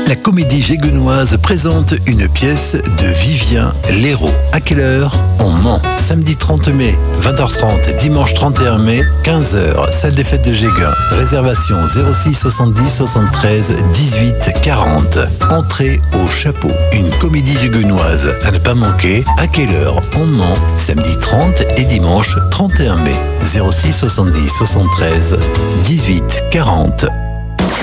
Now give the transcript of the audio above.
La Comédie Géguenoise présente une pièce de Vivien Léraud. À quelle heure? On ment. Samedi 30 mai, 20h30, dimanche 31 mai, 15h, salle des fêtes de Géguin. Réservation 06 70 73 18 40. Entrée au chapeau. Une comédie géguenoise à ne pas manquer. À quelle heure? On ment. Samedi 30 et dimanche 31 mai. 06 70 73 18 40.